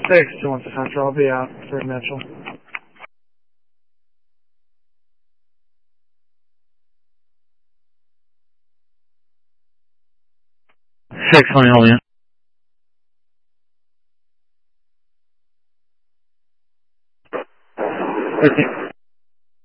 6, 2-1 Central. I'll be out for Mitchell. 6, let me hold you. Okay.